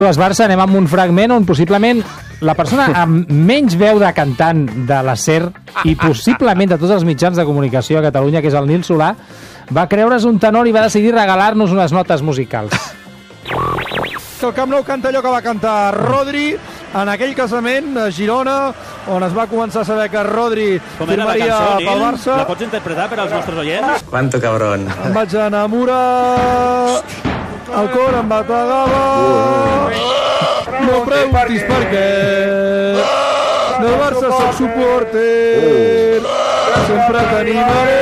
Barça, anem amb un fragment on possiblement la persona amb menys veu de cantant de la SER i possiblement de tots els mitjans de comunicació a Catalunya, que és el Nil Solà, va creure's un tenor i va decidir regalar-nos unes notes musicals. El Camp Nou canta allò que va cantar Rodri en aquell casament a Girona, on es va començar a saber que Rodri firmaria pel Barça. La pots interpretar per als nostres oients? Quanto cabrón. Em vaig enamorar, el cor em bategava, no preguntis per què, del Barça soc suporter, sempre t'animaré.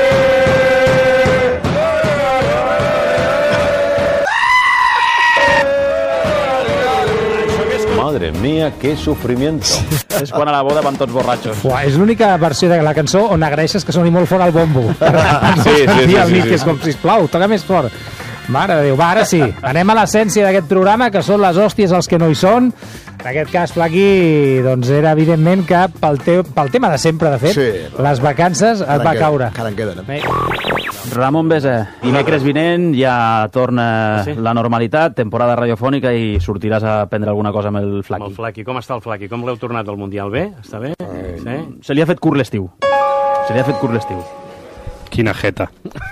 Madre mía, qué sufrimiento. És quan a la boda van tots borratxos. Uah, és l'única versió de la cançó on agraeixes que soni molt fort el bombo. Sí. Que és com, sisplau, toca més fort. Mare de Déu, va, ara sí. Anem a l'essència d'aquest programa, que són les hòsties els que no hi són. En aquest cas, Flaqui, doncs era evidentment que pel tema de sempre, de fet, sí, les vacances et va caure. Encara en queden. Ramon Besa, dimecres vinent ja torna la normalitat, temporada radiofònica, i sortiràs a prendre alguna cosa amb el Flaqui. Amb el Flaqui. Com està el Flaqui? Com l'heu tornat del Mundial? Bé? Està bé? Sí? Se li ha fet curt l'estiu. Quina jeta.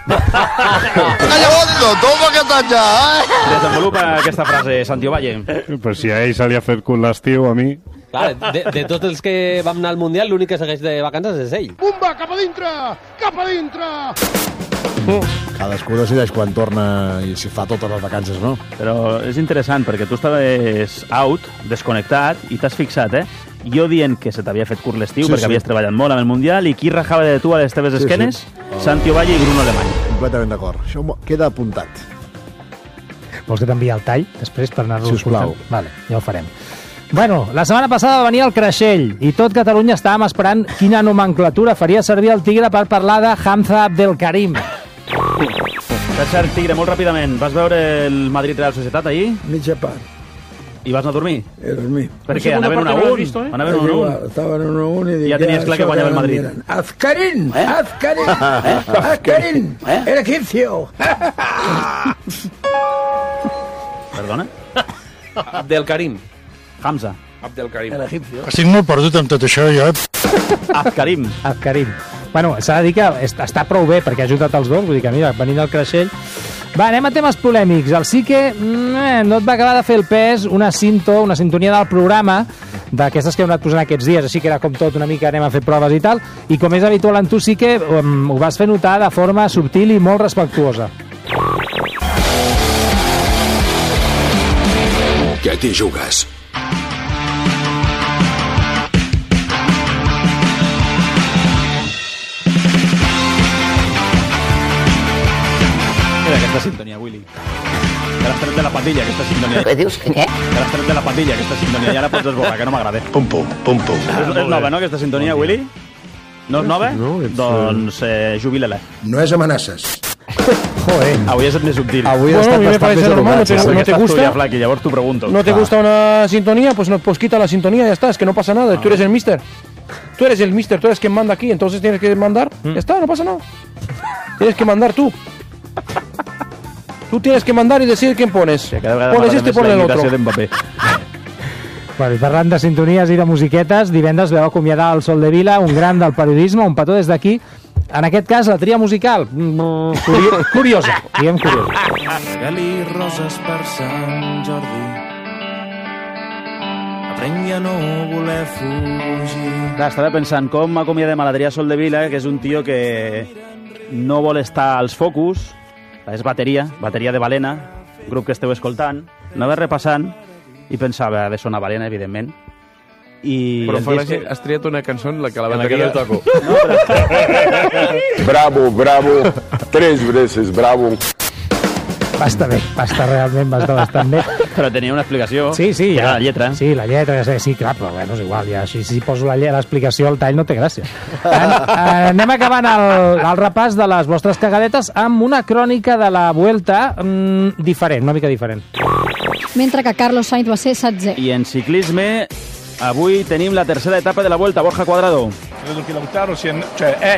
Desenvolupa aquesta frase, Santiago Valle. Però si a ell se li ha fet cul l'estiu, a mi... Clar, de tots els que vam anar al Mundial, l'únic que segueix de vacances és ell. Bumba, cap a dintre! Cap a dintre! Cadascú decideix quan torna i si fa totes les vacances, no? Però és interessant, perquè tu estaves out, desconnectat, i t'has fixat, jo dient que se t'havia fet curt l'estiu, perquè havies treballat molt amb el Mundial, i qui rajava de tu a les teves esquenes? Santiago Valle i Bruno Alemany. Completament d'acord. Això queda apuntat. Vols que t'enviï el tall després per anar-lo Sisplau. escoltant? Vale, ja ho farem. Bueno, la setmana passada va venir el Creixell i tot Catalunya estàvem esperant quina nomenclatura faria servir el Tigre per parlar de Hamza Abdelkarim. Cert, Tigre, molt ràpidament. Vas veure el Madrid-Real Societat ahir? Mitja part. I vas anar a dormir? He dormit. Per què? Anaven 1-1? Anaven 1-1? Estaven 1-1 i dic... Ja tenies clar que guanyava el Madrid. Azkarin! Azkarin! El egipcio! Perdona? Abdelkarim. Hamza. Abdelkarim. El egipcio. Estic molt perdut amb tot això, jo. Azkarim. Bueno, s'ha de dir que està prou bé perquè ha ajudat els dos, vull dir que mira, venint del Creixell. Va, anem a temes polèmics. El sí que no et va acabar de fer el pes una sintonia del programa d'aquestes que heu anat posant aquests dies, així que era com tot una mica anem a fer proves i tal, i com és habitual en tu sí que ho vas fer notar de forma subtil i molt respectuosa. Què t'hi jugues? Aquesta sintonia, Willy. Que l'has tret de la patilla, aquesta sintonia. Què dius? Que què? Que l'has tret de la patilla, aquesta sintonia. Ja la pots esborrar, que no m'agrada. Pum, pum. És nova, no, aquesta sintonia, Willy? No és nova? No, doncs jubila-la. No és amenaces. Joder. Avui has estat més subtil. Avui ha estat bastant més normal, educat. ¿no te gusta? Flaqui, llavors t'ho pregunto. ¿No te gusta una sintonía? Pues quita la sintonía, ya está, es que no pasa nada, tú eres el mister. Tú eres el mister, tú eres quien manda aquí, entonces tienes que mandar, ya está, no pasa nada. Tienes que mandar tú. Tú tienes que mandar y decidir quién pones. Pones este, pones el otro. Bueno, i parlant de sintonies i de musiquetes, divendres veu acomiadar el Sol de Vila, un gran del periodisme, un petó des d'aquí. En aquest cas, la tria musical, curiosa, diguem curiosa. Regali roses per Sant Jordi, aprengui a no voler fugir. Clar, estava pensant com acomiadem a l'Adrià Sol de Vila, que és un tio que no vol estar als focus, és bateria de Balena, grup que esteu escoltant, anava repassant i pensava, ha de sonar Balena, evidentment. Però has triat una cançó en la que la bateria... toco. Bravo, 3 veces bravo. Va estar bé, va estar realment bastant bé. Però tenia una explicació. Sí, ja. La lletra. Sí, la lletra, sí, clar, però bueno, és igual, ja, si poso l'explicació al tall no té gràcia. Anem acabant el repàs de les vostres cagadetes amb una crònica de la Vuelta diferent, una mica diferent. Mentre que Carlos Sainz va ser 16è. I en ciclisme, avui tenim la tercera etapa de la Vuelta. Borja Cuadrado.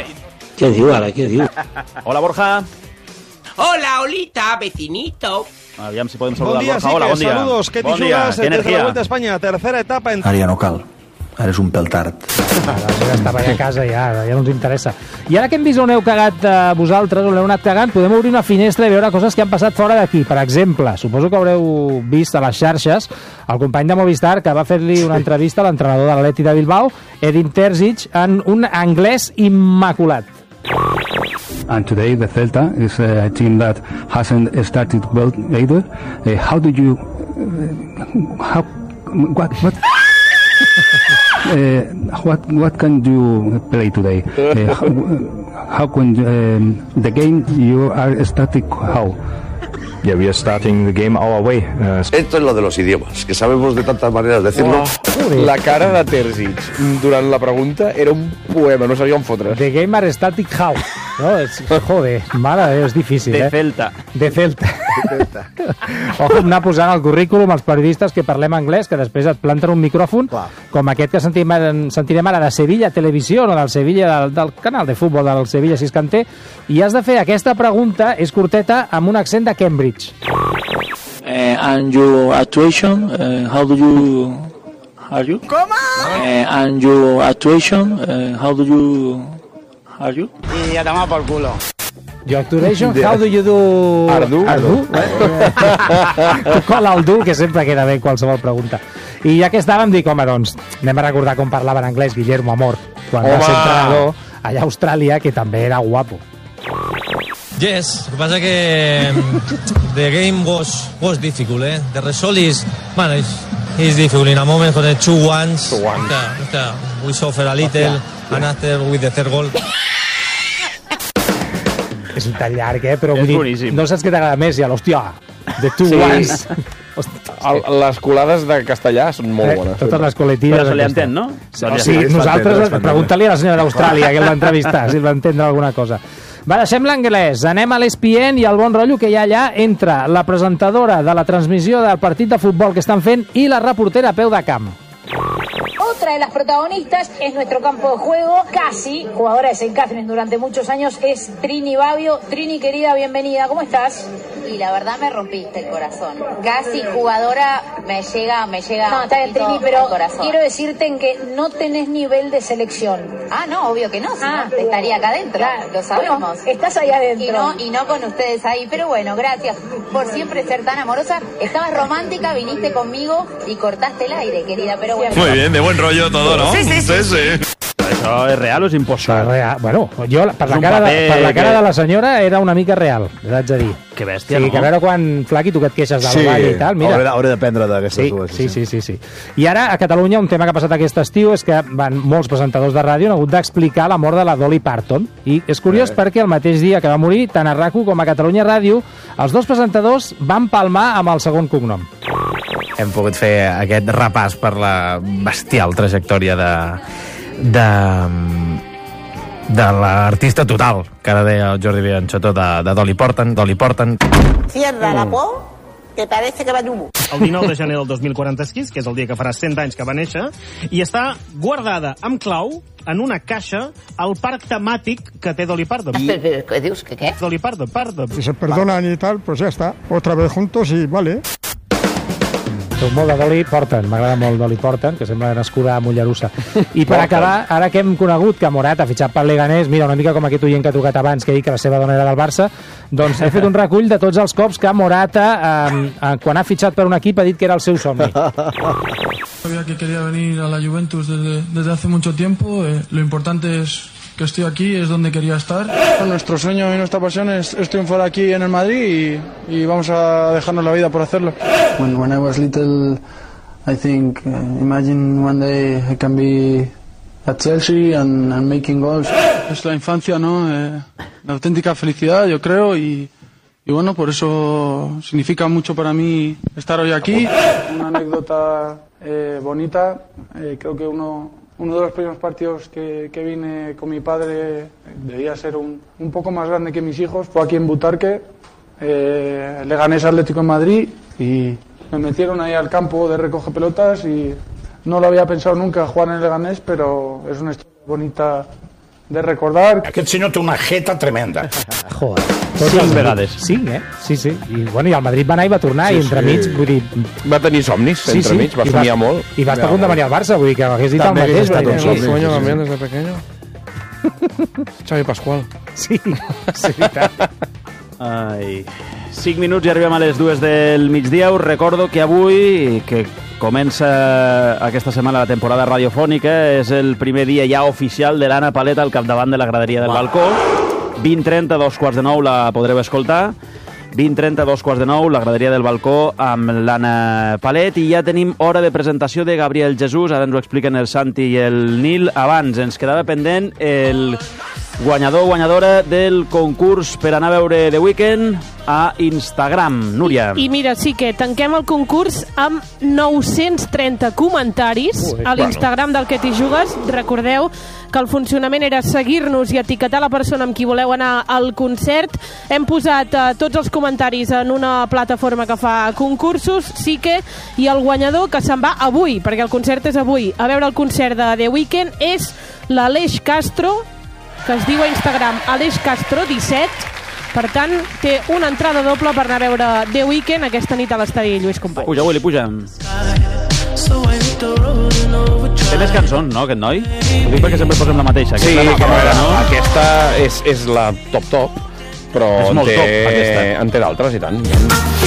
Què diu ara, què diu? Hola, Borja. Hola, Olita, vecinito. Aviam si podem saludar Bon dia, Borja. Hola, bon dia. Saludos, ¿qué te Bon dia, jugas qué desde la energía. Vuelta a España? Tercera etapa en... Ara ja no cal. Ara és un pèl tard. Ja estava allà a casa, ja no ens interessa. I ara que hem vist on heu cagat vosaltres, on heu anat cagant, podem obrir una finestra i veure coses que han passat fora d'aquí. Per exemple, suposo que haureu vist a les xarxes el company de Movistar que va fer-li una entrevista a l'entrenador de l'Atleti de Bilbao, Edin Terzic, en un anglès immaculat. And today the Celta is a team that hasn't started well either. How do you... what can you play today? How can the game you are starting how? Yeah, we are starting the game our way. Esto es lo de los idiomas, que sabemos de tantas maneras decirlo. La cara de Terzic durant la pregunta era un poema, no sabia on fotre's. The game are static how? No, joder, mare, és difícil, De Celta. De Celta. Ojo, anar posant al currículum els periodistes que parlem anglès, que després et planten un micròfon, com aquest que sentirem ara de Sevilla Televisió, o del Sevilla, del canal de futbol del Sevilla Siscanter, i has de fer aquesta pregunta, és curteta, amb un accent de Cambridge. And your actuation, how do you... Are you? ¿Cómo? And your actuation, how do you... Are you? Y a tomar por culo. Your actuation, how do you do... Ardu? Tu cola el dur, que sempre queda bé qualsevol pregunta. I ja que estàvem, dic, home, doncs, anem a recordar com parlava en anglès Guillermo Amor, quan va ser entrenador allà a Austràlia, que també era guapo. Yes, lo que pasa que the game was difficult, eh? The result is, man, it's difficult in a moment for the 2-1. We suffer a little, and after with the third goal. És un tall llarg, però és boníssim. No saps què t'agrada més, ja l'hòstia, de 2-1. Les colades de castellà són molt bones. Totes les coletines. Però se li entén, no? Sí, nosaltres, pregunta-li a la senyora d'Austràlia, que el va entrevistar, si el va entendre alguna cosa. Va, deixem l'anglès, anem a l'ESPN i al bon rotllo que hi ha allà entre la presentadora de la transmissió del partit de futbol que estan fent i la reportera a peu de camp. Otra de las protagonistas es nuestro campo de juego, casi jugadora de St. Catherine durante muchos años, es Trini Babbio. Trini, querida, bienvenida, ¿cómo estás? Y la verdad me rompiste el corazón. Casi jugadora me llega. No, está bien, Trini, pero corazón. Quiero decirte en que no tenés nivel de selección. Ah, no, obvio que no, si no estaría acá adentro, claro, lo sabemos. Bueno, estás ahí adentro. Y no con ustedes ahí, pero bueno, gracias por siempre ser tan amorosa. Estabas romántica, viniste conmigo y cortaste el aire, querida, pero bueno. Muy bien, de buen rollo todo, ¿no? Sí. Això és real o és impostat? Bueno, jo, per la cara de la senyora, era una mica real, t'haig de dir. Que bèstia, sí, no? Que a veure quan, Flaqui, tu que et queixes del ball i tal, mira. Hauré d'aprendre d'aquestes dues. Sí. I ara, a Catalunya, un tema que ha passat aquest estiu és que molts presentadors de ràdio han hagut d'explicar la mort de la Dolly Parton. I és curiós perquè el mateix dia que va morir, tant a RAC1 com a Catalunya Ràdio, els dos presentadors van palmar amb el segon cognom. Hem pogut fer aquest repàs per la bestial trajectòria de l'artista total, que ara deia el Jordi Bianchotó, de Dolly Parton. Cierra la por, que parece que va d'humo. El 19 de gener del 2046, que és el dia que farà 100 anys que va néixer, i està guardada amb clau en una caixa al parc temàtic que té Dolly Parton. ¿Qué dius? ¿Qué? Dolly Parton. Si se perdonan y tal, pues ya está. Otra vez juntos y vale. Soc molt de Dolly Parton, m'agrada molt Dolly Parton, que sembla nascuda a Mollerussa. I per acabar, ara que hem conegut que Morat ha fitxat pel Leganés, mira, una mica com aquest oient que ha trucat abans, que ha dit que la seva dona era del Barça, doncs he fet un recull de tots els cops que Morata, quan ha fitxat per un equip, ha dit que era el seu somni. Sabía que quería venir a la Juventus desde hace mucho tiempo. Lo importante es que estoy aquí, es donde quería estar. Nuestro sueño y nuestra pasión es triunfar aquí en el Madrid y vamos a dejarnos la vida por hacerlo. When I was little, I think, imagine one day I can be at Chelsea and making goals. Es la infancia, ¿no? La auténtica felicidad, yo creo, y bueno, por eso significa mucho para mí estar hoy aquí. Una anécdota bonita, creo que uno de los primeros partidos que vine con mi padre, debía ser un poco más grande que mis hijos, fue aquí en Butarque, Leganés Atlético en Madrid, y me metieron ahí al campo de recoge pelotas y no lo había pensado nunca jugar en el Leganés, pero es una historia bonita de recordar. Aquest senyor té una jeta tremenda. Joder. 5 vegades. 5, Sí. I el Madrid va anar i va tornar, i entremig, vull dir... Va tenir somnis, entremig, va somiar molt. I va estar a punt de venir al Barça, vull dir que hagués dit el mateix. Sueño también desde pequeño. Xavi Pascual. Sí, veritat. 5 minuts i arribem a les 2 del migdia. Us recordo que avui, que comença aquesta setmana la temporada radiofònica, és el primer dia ja oficial de l'Anna Paleta al capdavant de la graderia del balcó. 20:30, 2:15 la podreu escoltar. 20:30, 2:15, la graderia del balcó amb l'Anna Palet, i ja tenim hora de presentació de Gabriel Jesús. Ara ens ho expliquen el Santi i el Nil. Abans ens quedava pendent el guanyadora del concurs per anar a veure The Weeknd a Instagram. Núria. I mira, sí que tanquem el concurs amb 930 comentaris a l'Instagram del Que t'hi jugues. Recordeu que el funcionament era seguir-nos i etiquetar la persona amb qui voleu anar al concert. Hem posat tots els comentaris en una plataforma que fa concursos, sí que, i el guanyador que se'n va avui, perquè el concert és avui, a veure el concert de The Weeknd, és l'Aleix Castro, que es diu a Instagram Aleix Castro 17. Per tant, té una entrada doble per anar a veure The Weeknd aquesta nit a l'estadi Lluís Companys. Puja, Willy, puja. Té més cançons, no, aquest noi? Ho dic perquè sempre posem la mateixa. Sí, aquesta és la top, però en té d'altres i tant.